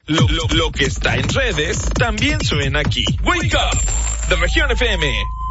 Lo que está en redes también suena aquí. Wake Up, de Región FM.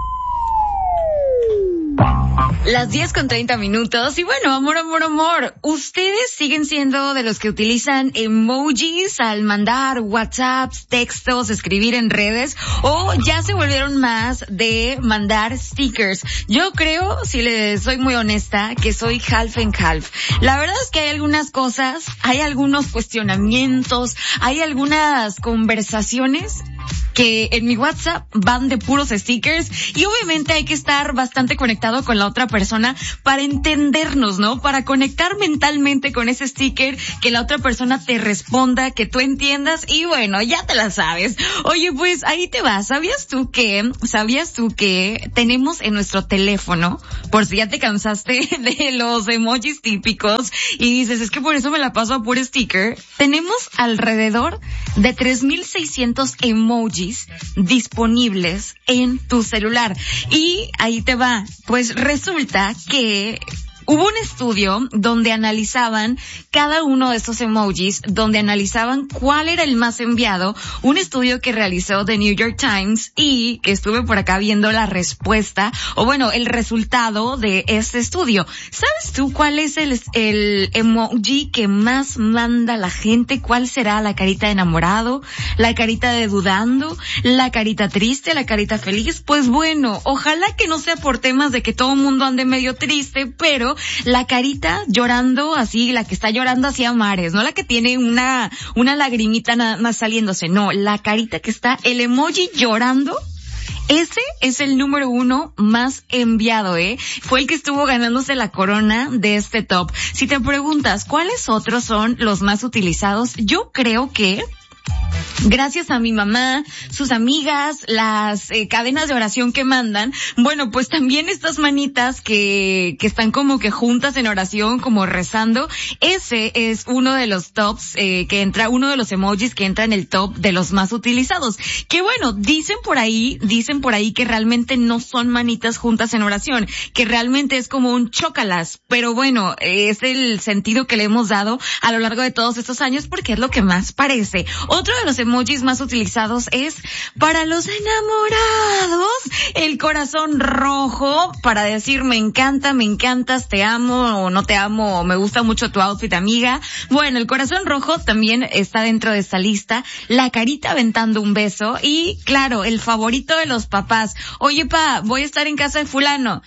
Las 10:30 y bueno, amor. ¿Ustedes siguen siendo de los que utilizan emojis al mandar WhatsApps, textos, escribir en redes? ¿O ya se volvieron más de mandar stickers? Yo creo, si les soy muy honesta, que soy half and half. La verdad es que hay algunas cosas, hay algunos cuestionamientos, hay algunas conversaciones que en mi WhatsApp van de puros stickers y obviamente hay que estar bastante conectado con la otra persona para entendernos, ¿no? Para conectar mentalmente con ese sticker, que la otra persona te responda, que tú entiendas y bueno, ya te la sabes. Oye, pues ahí te va. ¿Sabías tú que tenemos en nuestro teléfono, por si ya te cansaste de los emojis típicos y dices, es que por eso me la paso a puro sticker, tenemos alrededor de 3,600 emojis disponibles en tu celular? Y ahí te va, pues resulta que hubo un estudio donde analizaban cada uno de estos emojis, donde analizaban cuál era el más enviado, un estudio que realizó The New York Times y que estuve por acá viendo la respuesta, o bueno, el resultado de este estudio. ¿Sabes tú cuál es el emoji que más manda la gente? ¿Cuál será? ¿La carita de enamorado? ¿La carita de dudando? ¿La carita triste? ¿La carita feliz? Pues bueno, ojalá que no sea por temas de que todo el mundo ande medio triste, pero la carita llorando así, la que está llorando hacia mares, no la que tiene una lagrimita nada más saliéndose, no, la carita que está, el emoji llorando. Ese es el número 1 más enviado, Fue el que estuvo ganándose la corona de este top. Si te preguntas, ¿cuáles otros son los más utilizados? Yo creo que gracias a mi mamá, sus amigas, las cadenas de oración que mandan, bueno, pues también estas manitas que están como que juntas en oración, como rezando, ese es uno de los tops que entra, uno de los emojis que entra en el top de los más utilizados. Que bueno, dicen por ahí que realmente no son manitas juntas en oración, que realmente es como un chócalas, pero bueno, es el sentido que le hemos dado a lo largo de todos estos años porque es lo que más parece. Otro de los emojis más utilizados es para los enamorados, el corazón rojo para decir me encantas, te amo o no te amo, o me gusta mucho tu outfit, amiga. Bueno, el corazón rojo también está dentro de esta lista, la carita aventando un beso y claro, el favorito de los papás. Oye, pa, voy a estar en casa de fulano.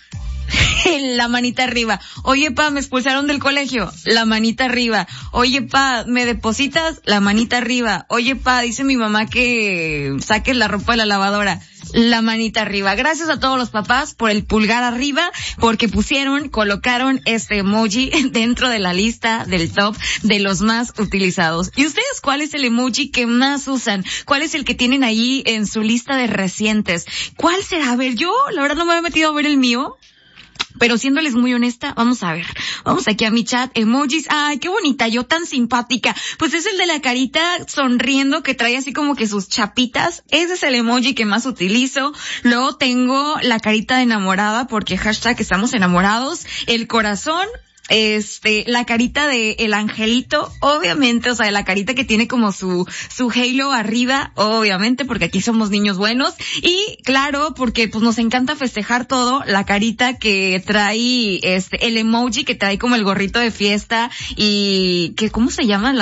La manita arriba. Oye, pa, me expulsaron del colegio. La manita arriba. Oye, pa, ¿me depositas? La manita arriba. Oye, pa, dice mi mamá que saques la ropa de la lavadora. La manita arriba. Gracias a todos los papás por el pulgar arriba, porque colocaron este emoji dentro de la lista del top de los más utilizados. ¿Y ustedes cuál es el emoji que más usan? ¿Cuál es el que tienen ahí en su lista de recientes? ¿Cuál será? A ver, yo la verdad no me he metido a ver el mío, pero siéndoles muy honesta, vamos a ver. Vamos aquí a mi chat, emojis. Ay, qué bonita, yo tan simpática. Pues es el de la carita sonriendo que trae así como que sus chapitas. Ese es el emoji que más utilizo. Luego tengo la carita de enamorada porque hashtag estamos enamorados. El corazón. La carita de el angelito, obviamente, o sea, la carita que tiene como su halo arriba, obviamente, porque aquí somos niños buenos, y claro, porque pues nos encanta festejar todo, la carita que trae, el emoji que trae como el gorrito de fiesta, y que, ¿cómo se llaman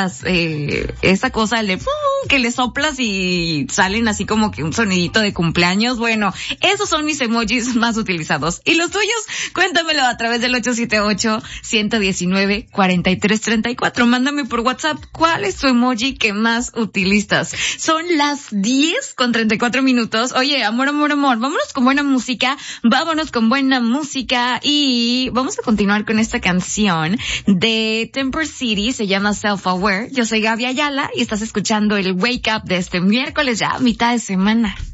esa cosa, que le soplas y salen así como que un sonidito de cumpleaños? Bueno, esos son mis emojis más utilizados. ¿Y los tuyos? Cuéntamelo a través del 878-119-4334. Mándame por WhatsApp cuál es tu emoji que más utilizas. Son las 10:34. Oye, amor, vámonos con buena música, y vamos a continuar con esta canción de Temper City, se llama Self Aware. Yo soy Gaby Ayala y estás escuchando el Wake Up de este miércoles, ya mitad de semana.